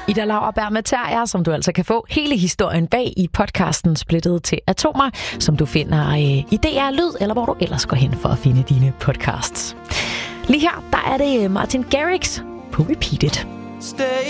Ida Lauerberg med Terrier, som du altså kan få hele historien bag i podcasten Splittet til Atomer, som du finder i DR Lyd, eller hvor du ellers går hen for at finde dine podcasts. Lige her, der er det Martin Garrix på Repeated.